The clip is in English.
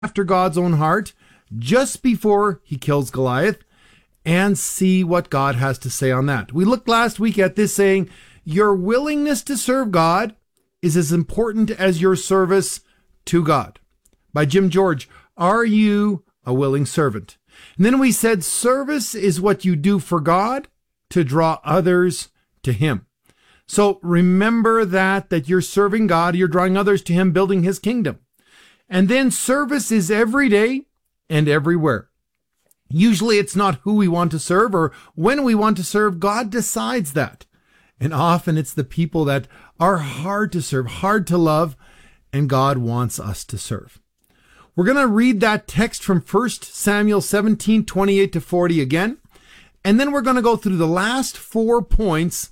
after God's own heart just before he kills Goliath, and see what God has to say on that. We looked last week at this saying, your willingness to serve God is as important as your service to God. By Jim George, are you a willing servant? And then we said service is what you do for God to draw others to him. So remember that you're serving God, you're drawing others to him, building his kingdom. And then service is every day and everywhere. Usually it's not who we want to serve or when we want to serve. God decides that. And often it's the people that are hard to serve, hard to love, and God wants us to serve. We're going to read that text from 1 Samuel 17, 28 to 40 again. And then we're going to go through the last 4 points